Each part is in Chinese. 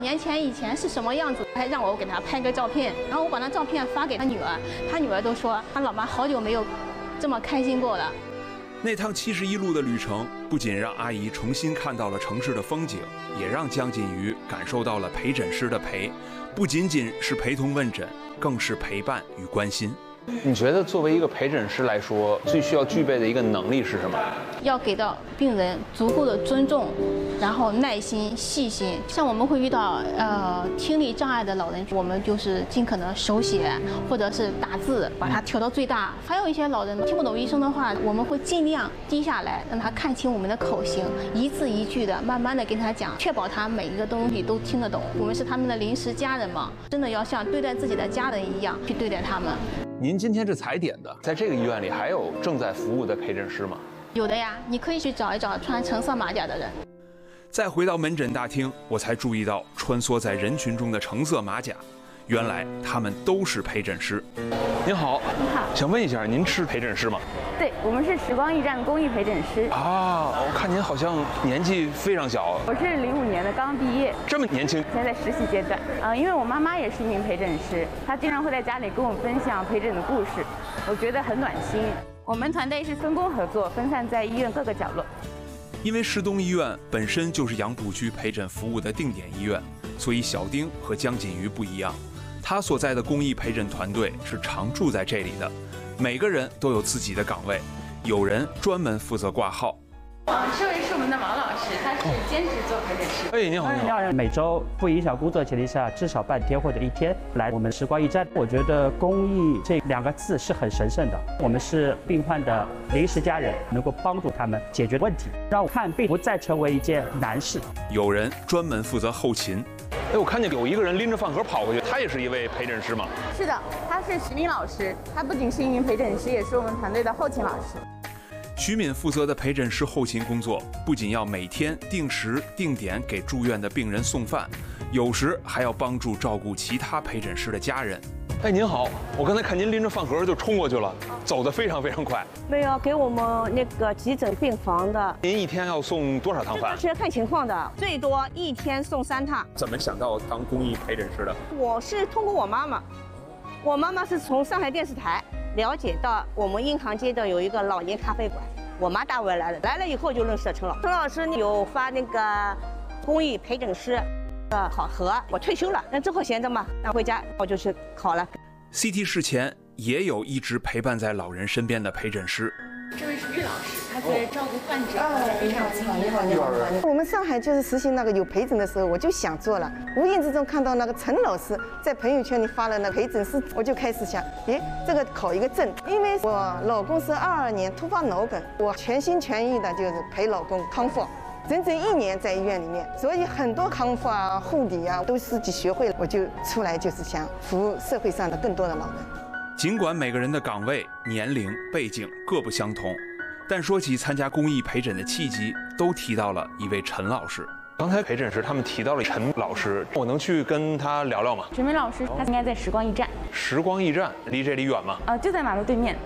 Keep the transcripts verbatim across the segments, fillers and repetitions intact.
年前以前是什么样子，还让我给他拍个照片，然后我把那照片发给他女儿，他女儿都说他老妈好久没有这么开心过了。 那趟七十一路的旅程，不仅让阿姨重新看到了城市的风景，也让江锦瑜感受到了陪诊师的陪，不仅仅是陪同问诊，更是陪伴与关心。 你觉得作为一个陪诊师来说，最需要具备的一个能力是什么？ 要给到病人足够的尊重，然后耐心、细心。像我们会遇到呃听力障碍的老人，我们就是尽可能手写或者是打字，把它调到最大。还有一些老人听不懂医生的话，我们会尽量低下来，让他看清我们的口型，一字一句的慢慢的跟他讲，确保他每一个东西都听得懂。我们是他们的临时家人嘛，真的要像对待自己的家人一样去对待他们。 您今天是踩点的，在这个医院里还有正在服务的陪诊师吗？ 有的呀，你可以去找一找穿橙色马甲的人。 再回到门诊大厅，我才注意到穿梭在人群中的橙色马甲，原来他们都是陪诊师。 您好， 你好， 想问一下，您是陪诊师吗？ 对，我们是时光驿站公益陪诊师。 啊，我看您好像年纪非常小。 我是零五年的，刚毕业。 这么年轻？ 现在在实习阶段。嗯、呃，因为我妈妈也是一名陪诊师，她经常会在家里跟我分享陪诊的故事，我觉得很暖心。我们团队是分工合作，分散在医院各个角落。 因为市东医院本身就是杨浦区陪诊服务的定点医院，所以小丁和江锦瑜不一样，他所在的公益陪诊团队是常驻在这里的，每个人都有自己的岗位，有人专门负责挂号。 这位是我们的王老师，他是兼职做陪诊师。 哎，你好，你好。 每周不影响工作前提下，至少半天或者一天来我们时光驿站。我觉得公益这两个字是很神圣的，我们是病患的临时家人，能够帮助他们解决问题，让看病不再成为一件难事。 有人专门负责后勤。 哎，我看见有一个人拎着饭盒跑过去，他也是一位陪诊师吗？ 是的，他是徐敏老师，他不仅是一名陪诊师，也是我们团队的后勤老师。 徐敏负责的陪诊师后勤工作，不仅要每天定时定点给住院的病人送饭，有时还要帮助照顾其他陪诊师的家人。 哎，您好，我刚才看您拎着饭盒就冲过去了，走得非常非常快。 没有给我们那个急诊病房的。 您一天要送多少趟饭？ 是要看情况的，最多一天送三趟。 怎么想到当公益陪诊师的？ 我是通过我妈妈，我妈妈是从上海电视台了解到我们银行街的有一个老年咖啡馆，我妈带我来了，来了以后就认识了陈老师。陈老师有发那个公益陪诊师的考核，我退休了，那之后闲着嘛，那回家我就去考了。 C T 室前也有一直陪伴在老人身边的陪诊师。 这位是岳老师，他对照顾患者非常尽力。 我们上海就是实行那个有陪诊的时候，我就想做了。无意之中看到那个陈老师在朋友圈里发了那个陪诊师，我就开始想，诶，这个考一个证。因为我老公是二二年突发脑梗，我全心全意的就是陪老公康复。整整一年在医院里面，所以很多康复啊、护理啊都自己学会了，我就出来就是想服务社会上的更多的老人。 尽管每个人的岗位、年龄、背景各不相同，但说起参加公益陪诊的契机，都提到了一位陈老师。 刚才陪诊时他们提到了陈老师，我能去跟他聊聊吗？ 陈明老师他应该在时光驿站。 时光驿站离这里远吗？ 呃，就在马路对面。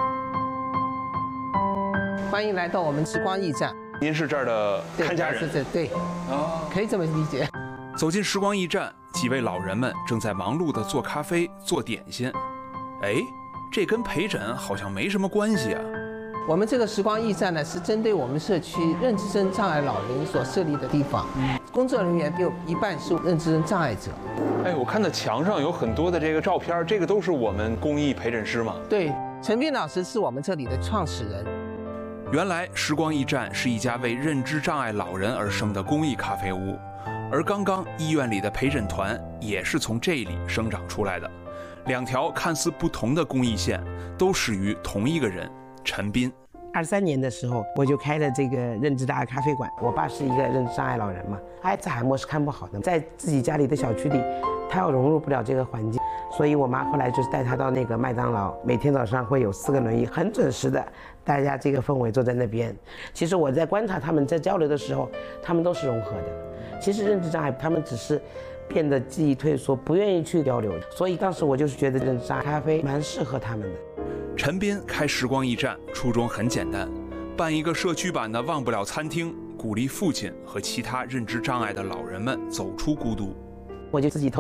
欢迎来到我们时光驿站。 您是这儿的看家人？ 是这对，哦，可以这么理解。 走进时光驿站，几位老人们正在忙碌地做咖啡、做点心。哎，这跟陪诊好像没什么关系啊。 我们这个时光驿站呢，是针对我们社区认知症障碍老人所设立的地方，工作人员有一半是认知症障碍者。 哎，我看到墙上有很多的这个照片，这个都是我们公益陪诊师吗？ 对，陈斌老师是我们这里的创始人。 原来时光驿站是一家为认知障碍老人而生的公益咖啡屋，而刚刚医院里的陪诊团也是从这里生长出来的。两条看似不同的公益线，都始于同一个人陈斌。 二三年的时候，我就开了这个认知障碍咖啡馆。我爸是一个认知障碍老人嘛，阿兹海默是看不好的，在自己家里的小区里，他要融入不了这个环境，所以我妈后来就是带他到那个麦当劳，每天早上会有四个轮椅，很准时的，大家这个氛围坐在那边。其实我在观察他们在交流的时候，他们都是融合的。其实认知障碍，他们只是变得记忆退缩，不愿意去交流，所以当时我就是觉得认知障碍咖啡蛮适合他们的。 陈斌开时光驿站初衷很简单，办一个社区版的忘不了餐厅， 鼓励父亲和其他认知障碍的老人们走出孤独。 我就自己偷